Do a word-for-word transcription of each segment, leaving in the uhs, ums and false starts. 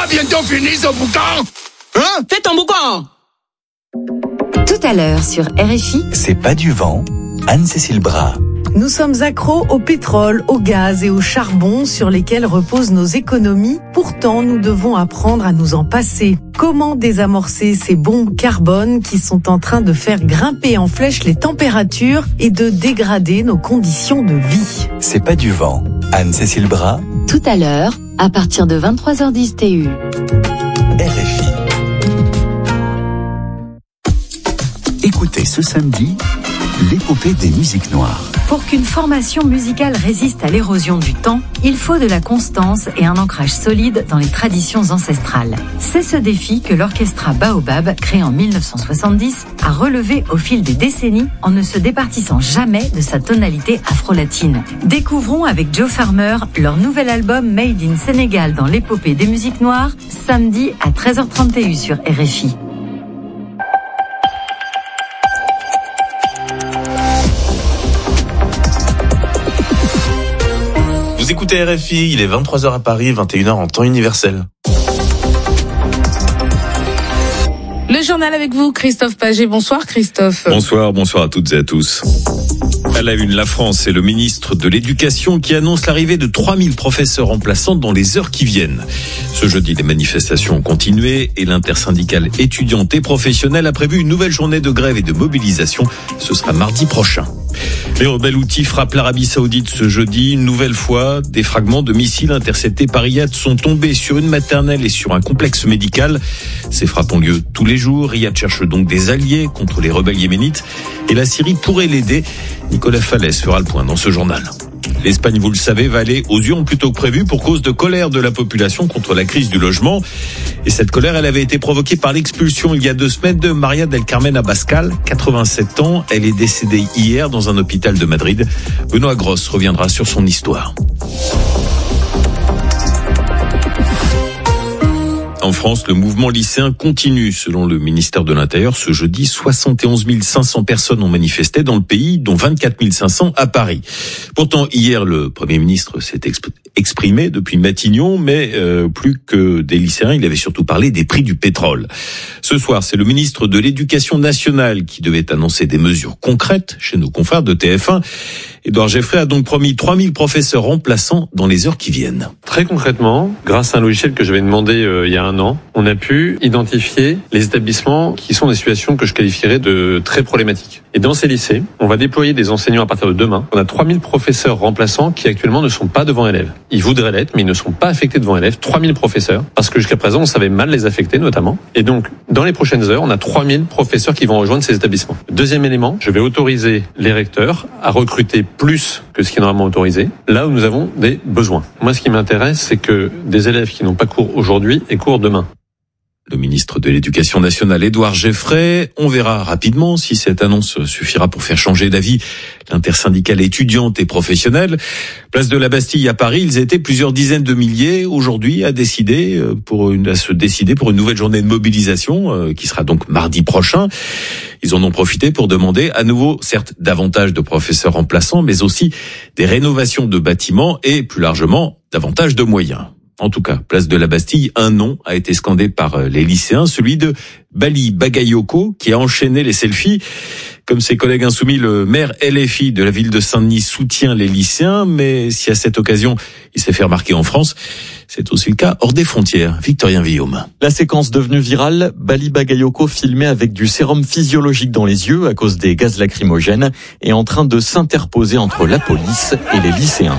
bientôt fini ce boucan? Hein? Fais ton boucan! Tout à l'heure sur R F I. C'est pas du vent. Anne-Cécile Bras. Nous sommes accros au pétrole, au gaz et au charbon sur lesquels reposent nos économies. Pourtant, nous devons apprendre à nous en passer. Comment désamorcer ces bombes carbone qui sont en train de faire grimper en flèche les températures et de dégrader nos conditions de vie? C'est pas du vent. Anne-Cécile Bras. Tout à l'heure, à partir de vingt-trois heures dix T U. R F I. Écoutez ce samedi, l'épopée des musiques noires. Pour qu'une formation musicale résiste à l'érosion du temps, il faut de la constance et un ancrage solide dans les traditions ancestrales. C'est ce défi que l'orchestra Baobab, créé en mille neuf cent soixante-dix, a relevé au fil des décennies en ne se départissant jamais de sa tonalité afro-latine. Découvrons avec Joe Farmer leur nouvel album Made in Sénégal dans l'épopée des musiques noires, samedi à treize heures trente T U sur R F I. Vous écoutez R F I, il est vingt-trois heures à Paris, vingt et une heures en temps universel. Le journal avec vous, Christophe Paget. Bonsoir Christophe. Bonsoir, bonsoir à toutes et à tous. À la une, la France et le ministre de l'Éducation qui annonce l'arrivée de trois mille professeurs remplaçants dans les heures qui viennent. Ce jeudi, les manifestations ont continué et l'intersyndicale étudiante et professionnelle a prévu une nouvelle journée de grève et de mobilisation. Ce sera mardi prochain. Les rebelles houthis frappent l'Arabie Saoudite ce jeudi. Une nouvelle fois, des fragments de missiles interceptés par Riyad sont tombés sur une maternelle et sur un complexe médical. Ces frappes ont lieu tous les jours. Riyad cherche donc des alliés contre les rebelles yéménites et la Syrie pourrait l'aider. Nicolas Fallès fera le point dans ce journal. L'Espagne, vous le savez, va aller aux urnes plus tôt que prévu pour cause de colère de la population contre la crise du logement. Et cette colère, elle avait été provoquée par l'expulsion il y a deux semaines de Maria del Carmen Abascal, quatre-vingt-sept ans. Elle est décédée hier dans un hôpital de Madrid. Benoît Grosse reviendra sur son histoire. En France, le mouvement lycéen continue. Selon le ministère de l'Intérieur, ce jeudi, soixante et onze mille cinq cents personnes ont manifesté dans le pays, dont vingt-quatre mille cinq cents à Paris. Pourtant, hier, le Premier ministre s'est exprimé depuis Matignon, mais euh, plus que des lycéens, il avait surtout parlé des prix du pétrole. Ce soir, c'est le ministre de l'Éducation nationale qui devait annoncer des mesures concrètes chez nos confrères de T F un. Édouard Geffray a donc promis trois mille professeurs remplaçants dans les heures qui viennent. Très concrètement, grâce à un logiciel que j'avais demandé euh, il y a un an, on a pu identifier les établissements qui sont des situations que je qualifierais de très problématiques. Et dans ces lycées, on va déployer des enseignants à partir de demain. On a trois mille professeurs remplaçants qui actuellement ne sont pas devant élèves. Ils voudraient l'être, mais ils ne sont pas affectés devant élèves. trois mille professeurs, parce que jusqu'à présent, on savait mal les affecter notamment. Et donc, dans les prochaines heures, on a trois mille professeurs qui vont rejoindre ces établissements. Deuxième élément, je vais autoriser les recteurs à recruter plus que ce qui est normalement autorisé, là où nous avons des besoins. Moi, ce qui m'intéresse, c'est que des élèves qui n'ont pas cours aujourd'hui aient cours demain. Le ministre de l'Éducation nationale, Édouard Geffray. On verra rapidement si cette annonce suffira pour faire changer d'avis l'intersyndicale étudiante et professionnelle. Place de la Bastille à Paris, ils étaient plusieurs dizaines de milliers aujourd'hui à décider pour une, à se décider pour une nouvelle journée de mobilisation euh, qui sera donc mardi prochain. Ils en ont profité pour demander à nouveau, certes, davantage de professeurs remplaçants, mais aussi des rénovations de bâtiments et plus largement davantage de moyens. En tout cas, place de la Bastille, un nom a été scandé par les lycéens, celui de Bali Bagayoko, qui a enchaîné les selfies. Comme ses collègues insoumis, le maire L F I de la ville de Saint-Denis soutient les lycéens, mais si à cette occasion, il s'est fait remarquer en France, c'est aussi le cas hors des frontières. Victorien Villaume. La séquence devenue virale, Bali Bagayoko filmé avec du sérum physiologique dans les yeux à cause des gaz lacrymogènes est en train de s'interposer entre la police et les lycéens.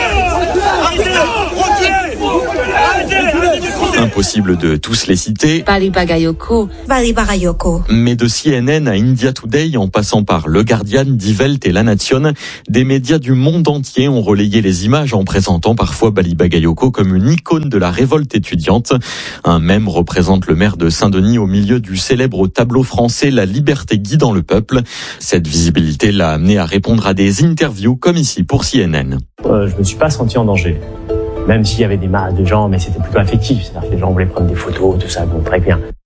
Impossible de tous les citer. Bali Bagayoko. Bali Bagayoko. Mais de C N N à India Today, en passant par Le Guardian, Die Welt et La Nation, des médias du monde entier ont relayé les images en présentant parfois Bali Bagayoko comme une icône de la révolte étudiante. Un mème représente le maire de Saint-Denis au milieu du célèbre tableau français La liberté guidant le peuple. Cette visibilité l'a amené à répondre à des interviews comme ici pour C N N. Euh, je me suis pas senti en danger. Même s'il y avait des masses de gens, mais c'était plutôt affectif. C'est-à-dire que les gens voulaient prendre des photos, tout ça, bon, très bien.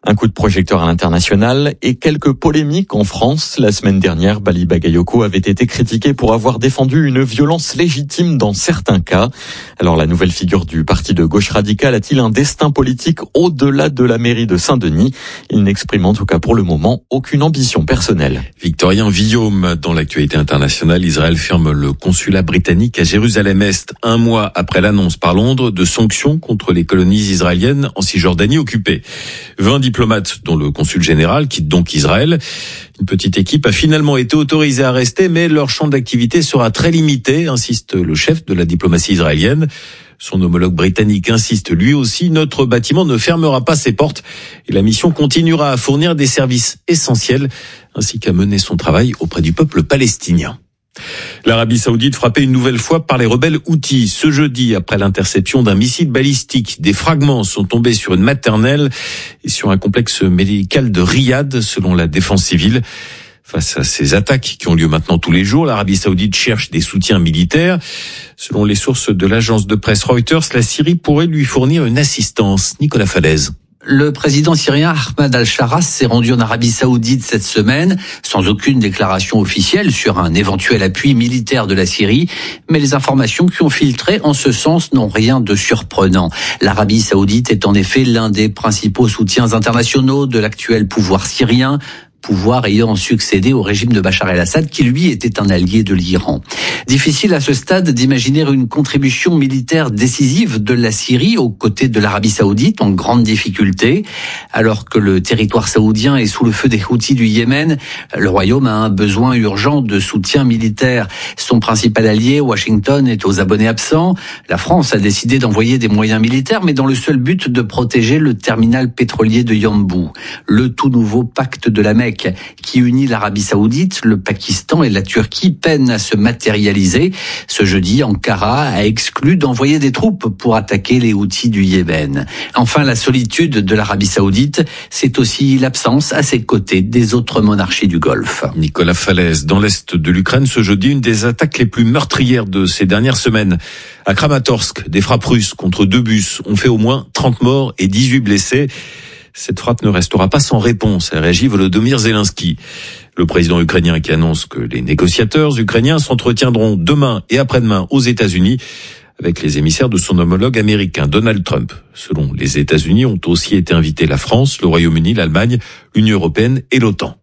Un coup de projecteur à l'international et quelques polémiques en France. La semaine dernière, Bali Bagayoko avait été critiqué pour avoir défendu une violence légitime dans certains cas. Alors la nouvelle figure du parti de gauche radicale a-t-il un destin politique au-delà de la mairie de Saint-Denis? Il n'exprime en tout cas pour le moment aucune ambition personnelle. Victorien Villaume, dans l'actualité internationale, Israël ferme le consulat britannique à Jérusalem-Est un mois après l'annonce par Londres de sanctions contre les colonies israéliennes en Cisjordanie occupée. vingt diplomates, dont le consul général, quittent donc Israël. Une petite équipe a finalement été autorisée à rester, mais leur champ d'activité sera très limité, insiste le chef de la diplomatie israélienne. Son homologue britannique insiste lui aussi, notre bâtiment ne fermera pas ses portes et la mission continuera à fournir des services essentiels, ainsi qu'à mener son travail auprès du peuple palestinien. L'Arabie Saoudite frappée une nouvelle fois par les rebelles Houthis. Ce jeudi, après l'interception d'un missile balistique, des fragments sont tombés sur une maternelle et sur un complexe médical de Riyad, selon la défense civile. Face à ces attaques qui ont lieu maintenant tous les jours, l'Arabie Saoudite cherche des soutiens militaires. Selon les sources de l'agence de presse Reuters, la Syrie pourrait lui fournir une assistance. Nicolas Falaise. Le président syrien Ahmad al-Sharas s'est rendu en Arabie Saoudite cette semaine, sans aucune déclaration officielle sur un éventuel appui militaire de la Syrie, mais les informations qui ont filtré en ce sens n'ont rien de surprenant. L'Arabie Saoudite est en effet l'un des principaux soutiens internationaux de l'actuel pouvoir syrien, pouvoir ayant succédé au régime de Bachar el-Assad, qui lui était un allié de l'Iran. Difficile à ce stade d'imaginer une contribution militaire décisive de la Syrie aux côtés de l'Arabie Saoudite, en grande difficulté. Alors que le territoire saoudien est sous le feu des Houthis du Yémen, le Royaume a un besoin urgent de soutien militaire. Son principal allié, Washington, est aux abonnés absents. La France a décidé d'envoyer des moyens militaires, mais dans le seul but de protéger le terminal pétrolier de Yanbu. Le tout nouveau pacte de la Mecque, qui unit l'Arabie Saoudite, le Pakistan et la Turquie, peine à se matérialiser. Ce jeudi, Ankara a exclu d'envoyer des troupes pour attaquer les Houthis du Yémen. Enfin, la solitude de l'Arabie Saoudite, c'est aussi l'absence à ses côtés des autres monarchies du Golfe. Nicolas Falaise, dans l'est de l'Ukraine, ce jeudi, une des attaques les plus meurtrières de ces dernières semaines. À Kramatorsk, des frappes russes contre deux bus ont fait au moins trente morts et dix-huit blessés. Cette frappe ne restera pas sans réponse, a réagi Volodymyr Zelensky. Le président ukrainien qui annonce que les négociateurs ukrainiens s'entretiendront demain et après-demain aux États-Unis avec les émissaires de son homologue américain Donald Trump. Selon les États-Unis, ont aussi été invités la France, le Royaume-Uni, l'Allemagne, l'Union européenne et l'OTAN.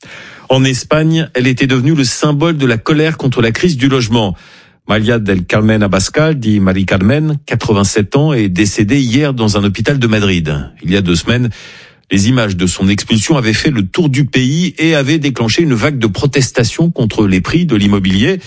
En Espagne, elle était devenue le symbole de la colère contre la crise du logement. Maria del Carmen Abascal, dit Marie Carmen, quatre-vingt-sept ans, est décédée hier dans un hôpital de Madrid. Il y a deux semaines, les images de son expulsion avaient fait le tour du pays et avaient déclenché une vague de protestations contre les prix de l'immobilier,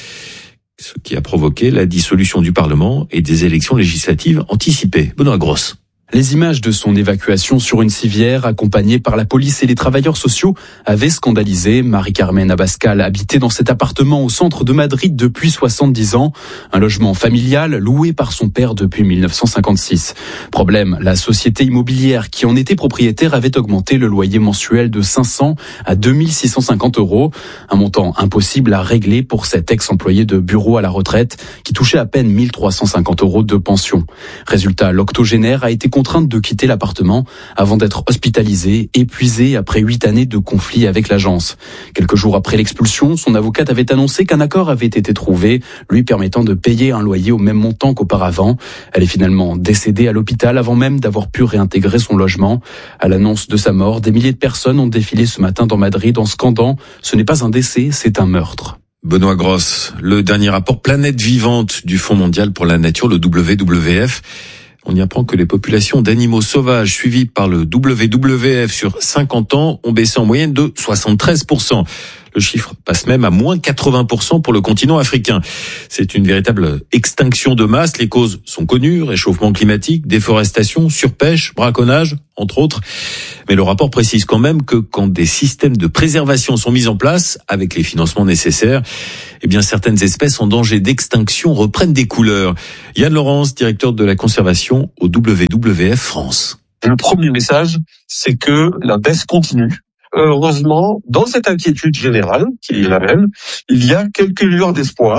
ce qui a provoqué la dissolution du Parlement et des élections législatives anticipées. Benoît Grosse. Les images de son évacuation sur une civière, accompagnée par la police et les travailleurs sociaux, avaient scandalisé Marie-Carmen Abascal, habitait dans cet appartement au centre de Madrid depuis soixante-dix ans, un logement familial loué par son père depuis mille neuf cent cinquante-six. Problème, la société immobilière qui en était propriétaire avait augmenté le loyer mensuel de cinq cents à deux mille six cent cinquante euros, un montant impossible à régler pour cet ex-employé de bureau à la retraite qui touchait à peine mille trois cent cinquante euros de pension. Résultat, l'octogénaire a été contrainte de quitter l'appartement avant d'être hospitalisée, épuisée après huit années de conflit avec l'agence. Quelques jours après l'expulsion, son avocate avait annoncé qu'un accord avait été trouvé, lui permettant de payer un loyer au même montant qu'auparavant. Elle est finalement décédée à l'hôpital avant même d'avoir pu réintégrer son logement. À l'annonce de sa mort, des milliers de personnes ont défilé ce matin dans Madrid en scandant « Ce n'est pas un décès, c'est un meurtre ». Benoît Grosse, le dernier rapport Planète Vivante du Fonds mondial pour la nature, le W W F. On y apprend que les populations d'animaux sauvages suivies par le W W F sur cinquante ans ont baissé en moyenne de soixante-treize pour cent. Le chiffre passe même à moins quatre-vingts pour cent pour le continent africain. C'est une véritable extinction de masse. Les causes sont connues, réchauffement climatique, déforestation, surpêche, braconnage, entre autres. Mais le rapport précise quand même que quand des systèmes de préservation sont mis en place, avec les financements nécessaires, eh bien certaines espèces en danger d'extinction reprennent des couleurs. Yann Laurence, directeur de la conservation au W W F France. Le premier message, c'est que la baisse continue. Heureusement, dans cette inquiétude générale, qui est la même, il y a quelques lueurs d'espoir.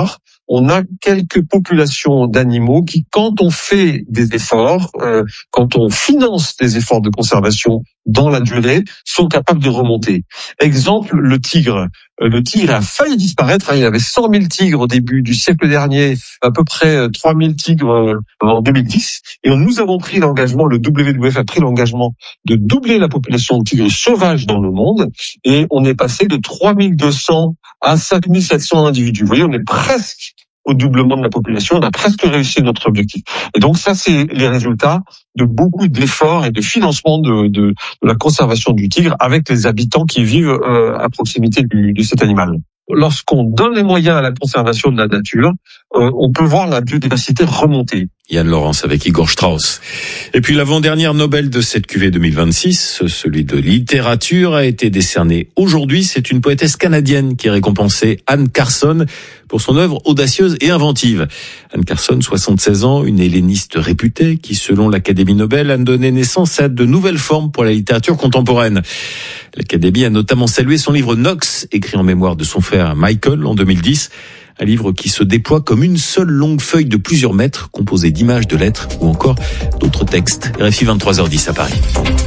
on a quelques populations d'animaux qui, quand on fait des efforts, euh, quand on finance des efforts de conservation dans la durée, sont capables de remonter. Exemple, le tigre. Le tigre a failli disparaître. Il y avait cent mille tigres au début du siècle dernier, à peu près trois mille tigres en deux mille dix. Et nous avons pris l'engagement, le W W F a pris l'engagement de doubler la population de tigres sauvages dans le monde. Et on est passé de trois mille deux cents à cinq mille sept cents individus. Vous voyez, on est presque au doublement de la population, on a presque réussi notre objectif. Et donc ça, c'est les résultats de beaucoup d'efforts et de financement de, de, de la conservation du tigre avec les habitants qui vivent euh, à proximité du, de cet animal. Lorsqu'on donne les moyens à la conservation de la nature, euh, on peut voir la biodiversité remonter. Yann Laurence avec Igor Strauss. Et puis l'avant-dernière Nobel de cette cuvée deux mille vingt-six, celui de littérature, a été décerné aujourd'hui. C'est une poétesse canadienne qui est récompensée, Anne Carson, pour son œuvre audacieuse et inventive. Anne Carson, soixante-seize ans, une helléniste réputée qui, selon l'Académie Nobel, a donné naissance à de nouvelles formes pour la littérature contemporaine. L'Académie a notamment salué son livre Nox, écrit en mémoire de son frère Michael en deux mille dix. Un livre qui se déploie comme une seule longue feuille de plusieurs mètres, composée d'images, de lettres ou encore d'autres textes. R F I vingt-trois heures dix à Paris.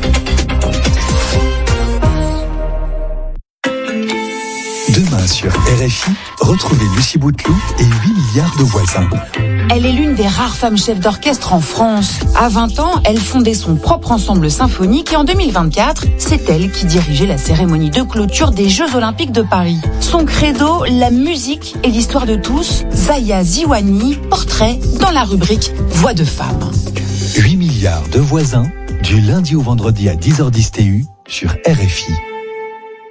Demain sur R F I, retrouvez Lucie Bouteloup et huit milliards de voisins. Elle est l'une des rares femmes chefs d'orchestre en France. À vingt ans, elle fondait son propre ensemble symphonique et en deux mille vingt-quatre, c'est elle qui dirigeait la cérémonie de clôture des Jeux Olympiques de Paris. Son credo, la musique et l'histoire de tous, Zaya Ziwani, portrait dans la rubrique Voix de femme. huit milliards de voisins, du lundi au vendredi à dix heures dix T U sur R F I.